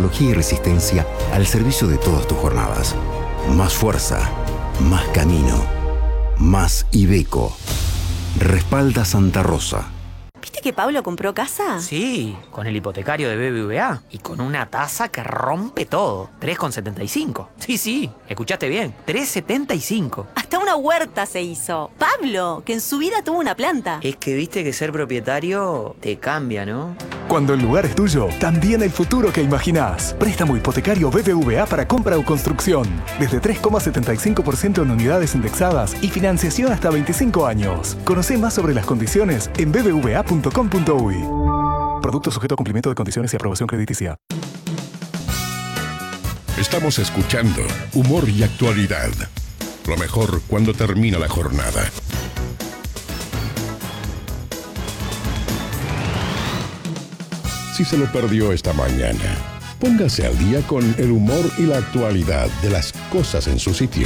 tecnología y resistencia al servicio de todas tus jornadas. Más fuerza, más camino, más Iveco. Respalda Santa Rosa. ¿Viste que Pablo compró casa? Sí, con el hipotecario de BBVA y con una tasa que rompe todo. 3,75. Sí, escuchaste bien. 3,75. Hasta una huerta se hizo. Pablo, que en su vida tuvo una planta. Es que viste que ser propietario te cambia, ¿no? Cuando el lugar es tuyo, también el futuro que imaginás. Préstamo hipotecario BBVA para compra o construcción. Desde 3,75% en unidades indexadas y financiación hasta 25 años. Conocé más sobre las condiciones en bbva.com.uy. Producto sujeto a cumplimiento de condiciones y aprobación crediticia. Estamos escuchando Humor y Actualidad. Lo mejor cuando termina la jornada. Si se lo perdió esta mañana, póngase al día con el humor y la actualidad de las cosas en su sitio.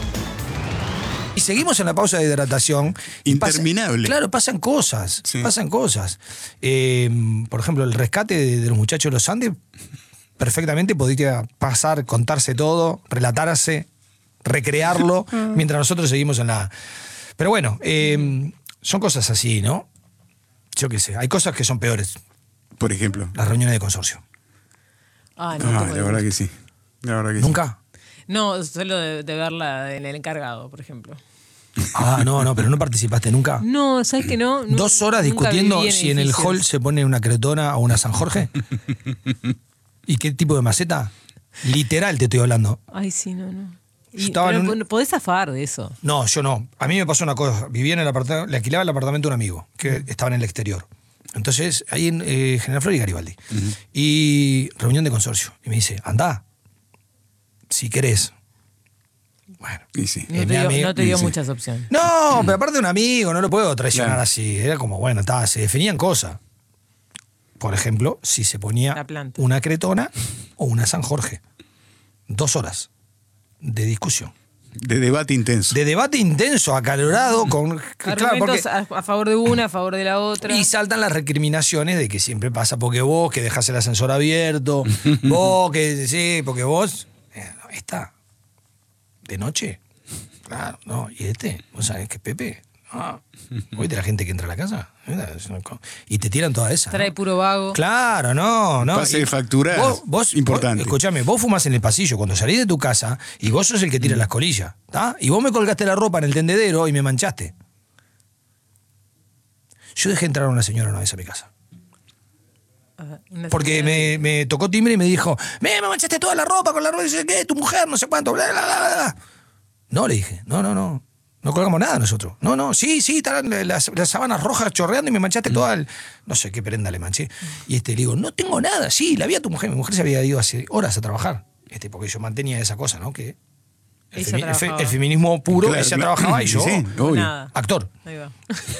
Y seguimos en la pausa de hidratación. Interminable. Pasan cosas. Sí. Pasan cosas. Por ejemplo, el rescate de los muchachos de los Andes, perfectamente podría pasar, contarse todo, relatarse, recrearlo, mientras nosotros seguimos en la... Pero bueno, son cosas así, ¿no? Yo qué sé, hay cosas que son peores. Por ejemplo. Las reuniones de consorcio. No, La verdad que sí. La verdad que ¿Nunca? No, solo de verla en el encargado, por ejemplo. No, pero no participaste nunca. No, ¿sabes que no? 2 horas discutiendo si en el edificios. hall se pone una Cretona o una San Jorge. ¿Y qué tipo de maceta? Literal te estoy hablando. Ay, sí, no. Pero podés zafar de eso. No, yo no. A mí me pasó una cosa. Vivía en el apartamento, le alquilaba el apartamento a un amigo que estaba en el exterior. Entonces, ahí en General Flores y Garibaldi. Y reunión de consorcio. Y me dice, andá, si querés. Bueno. Y sí. No te dio muchas opciones. No, pero aparte de un amigo, no lo puedo traicionar Claro. así. Era como, bueno, se definían cosas. Por ejemplo, si se ponía una Cretona o una San Jorge. 2 horas de discusión. De debate intenso. De debate intenso, acalorado, con... Argumentos a favor de una, a favor de la otra. Y saltan las recriminaciones de que siempre pasa porque vos, que dejás el ascensor abierto, vos, que sí, porque vos... ¿Está de noche? Claro, no. ¿Y vos sabés que Pepe? ¿Oíste la gente que entra a la casa? Y te tiran toda esa. Trae puro vago. Claro, no. Pase de facturar. Vos, importante. Escuchame, vos fumás en el pasillo cuando salís de tu casa y vos sos el que tira las colillas, ¿está? Y vos me colgaste la ropa en el tendedero y me manchaste. Yo dejé entrar a una señora una vez a mi casa. Porque me tocó timbre y me dijo, me manchaste toda la ropa con la ropa, no sé qué, tu mujer, no sé cuánto, bla, bla, bla, bla. No, le dije, no. No colgamos nada nosotros. No, sí, estaban las sábanas rojas chorreando y me manchaste toda el... No sé qué prenda le manché. Y le digo, no tengo nada. Sí, la vi a tu mujer. Mi mujer se había ido hace horas a trabajar. Porque yo mantenía esa cosa, ¿no? Que el feminismo puro, claro, ella trabajaba y yo, actor. Ahí va.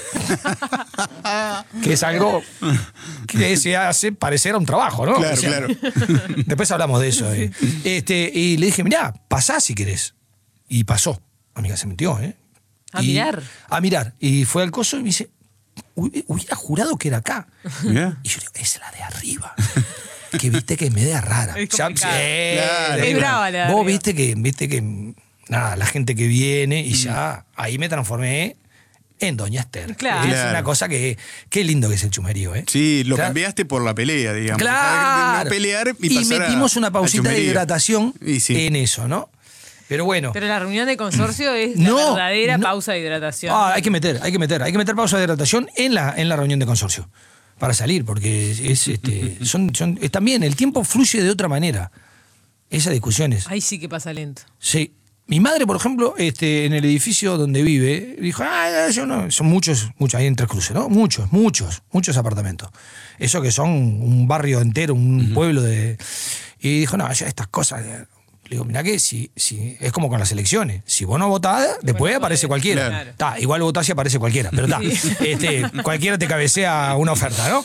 Que es algo que se hace parecer a un trabajo, ¿no? Claro, o sea, claro. Después hablamos de eso. Y le dije, mirá, pasá si querés. Y pasó. Amiga, se metió, mirar. A mirar. Y fue al coso y me dice, hubiera jurado que era acá. Yeah. Y yo digo, es la de arriba. Que viste que es media rara. Es Ya, complicado. es brava la de vos arriba. viste que nada, la gente que viene y ya ahí me transformé en Doña Esther. Claro. Es una cosa que qué lindo que es el chumerío, ¿eh? Sí, lo Claro. cambiaste por la pelea, digamos. Claro. De no pelear y pasar metimos una pausita de chumería. hidratación Y sí. en eso, ¿no? Pero bueno. Pero la reunión de consorcio es la verdadera pausa de hidratación. Hay que meter pausa de hidratación en la reunión de consorcio para salir, porque es también el tiempo fluye de otra manera. Esas discusiones. Ahí sí que pasa lento. Sí. Mi madre, por ejemplo, en el edificio donde vive, dijo, yo no, son muchos, ahí en Tres Cruces, ¿no? Muchos apartamentos. Eso que son un barrio entero, un pueblo de... Y dijo, no, ya estas cosas... Le digo, mirá que si es como con las elecciones. Si vos no votás, después aparece cualquiera. Claro. Está, igual votás y aparece cualquiera, pero está. Sí. Cualquiera te cabecea una oferta, ¿no?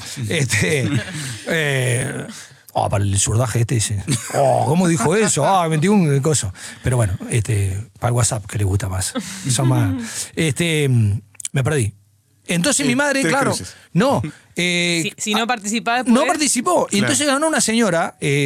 Para el surdaje dice, ¿cómo dijo eso? 21 cosas. Pero bueno, para el WhatsApp que le gusta más. Son más. Me perdí. Entonces mi madre, Tres claro, Cruces. no. Si no participaba, no participó. Y entonces ganó una señora,